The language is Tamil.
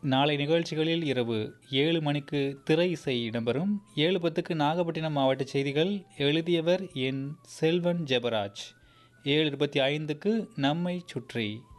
நாளை நிகழ்ச்சிகளில் இரவு 7 மணிக்கு திரை இசை இடம்பெறும். 7:10க்கு நாகப்பட்டினம் மாவட்ட செய்திகள். எழுதியவர் என் செல்வன் ஜெபராஜ். 7:25க்கு நம்மை சுற்றி